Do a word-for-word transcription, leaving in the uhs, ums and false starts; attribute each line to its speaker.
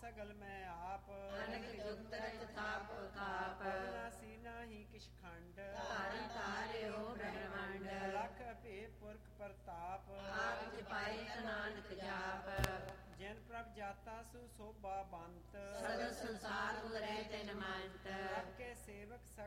Speaker 1: ਸਗਲ ਮੈਂ ਆਪ
Speaker 2: ਅਨਕ ਜੁਗਤ ਰਚ ਥਾਪ ਥਾਪ
Speaker 1: ਅਬਨਾਸੀ ਨਾਹੀ ਕਿਛ ਖੰਡ
Speaker 2: ਧਾਰੀ ਤਾਰਿਓ ਬ੍ਰਹਮੰਡ
Speaker 1: ਲਖ ਅਭੇ ਪੁਰਖ ਪ੍ਰਤਾਪ
Speaker 2: ਆਪ ਜਪਾਈ ਨਾਨਕ ਜਾਪ
Speaker 1: ਜਿਨ ਪ੍ਰਭ ਜਾਤਾ ਸੁ ਸੋਭਾ ਬੰਤ
Speaker 2: ਸਗਲ ਸੰਸਾਰ ਉਦਰੈ ਤਿਨ ਮੰਤ
Speaker 1: ਪ੍ਰਭ ਕੇ ਸੇਵਕ